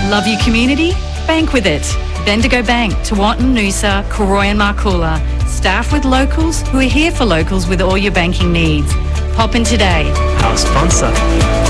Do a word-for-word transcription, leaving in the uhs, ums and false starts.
Love your community? Bank with it. Bendigo Bank, Tewantin, Noosa, Cooroy and Marcoola. Staff with locals who are here for locals with all your banking needs. Pop in today. Our sponsor.